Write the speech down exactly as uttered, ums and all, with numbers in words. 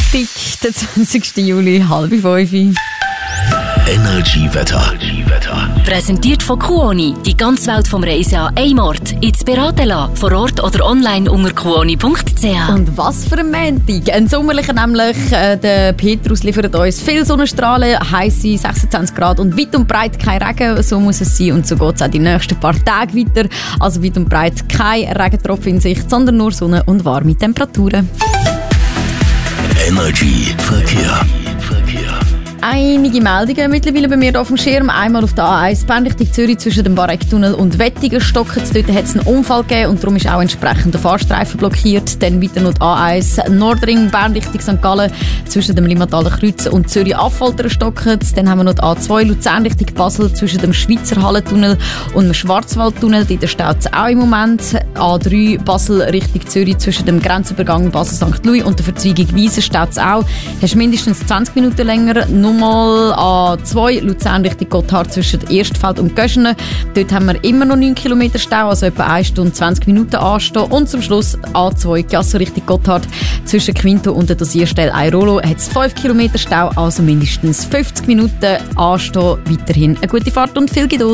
Freitag, der zwanzigsten Juli, halb fünf. Energy-Wetter. Präsentiert von Kuoni. Die ganze Welt vom Reisen an einem Ort. Jetzt beraten lassen. Vor Ort oder online unter kuoni punkt c h. Und was für ein Montag. Ein sommerlicher nämlich. Äh, der Petrus liefert uns viel Sonnenstrahlen, heisse sechsundzwanzig Grad und weit und breit kein Regen. So muss es sein und so geht es auch die nächsten paar Tage weiter. Also weit und breit kein Regentropfen in Sicht, sondern nur Sonne und warme Temperaturen. Energy Verkehr. Einige Meldungen mittlerweile bei mir hier auf dem Schirm. Einmal auf der A eins Bernrichtung Zürich zwischen dem Barecktunnel und Wettigen stocken. Dort hat es einen Unfall gegeben und darum ist auch entsprechend der Fahrstreifen blockiert. Dann weiter noch die A eins Nordring Bernrichtung Sankt Gallen zwischen dem Limmataler Kreuz und Zürich Affolter stocken. Dann haben wir noch die A zwei Luzern Richtung Basel zwischen dem Schweizer Hallentunnel und dem Schwarzwaldtunnel. Dort staut es auch im Moment. A drei Basel Richtung Zürich zwischen dem Grenzübergang Basel-Sankt Louis und der Verzweigung Wiesen staut es auch. Hast mindestens zwanzig Minuten länger. Nochmal A zwei Luzern Richtung Gotthard zwischen Erstfeld und Göschenen. Dort haben wir immer noch neun Kilometer Stau, also etwa eine Stunde zwanzig Minuten anstehen. Und zum Schluss A zwei Giasso Richtung Gotthard zwischen Quinto und der Dosierstelle Airolo hat es fünf Kilometer Stau, also mindestens fünfzig Minuten anstehen. Weiterhin eine gute Fahrt und viel Geduld.